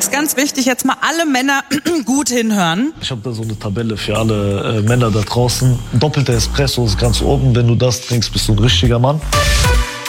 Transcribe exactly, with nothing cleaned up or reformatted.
ganz, ganz wichtig, jetzt mal alle Männer gut hinhören. Ich habe da so eine Tabelle für alle äh, Männer da draußen. Doppelter Espresso ist ganz oben. Wenn du das trinkst, bist du ein richtiger Mann.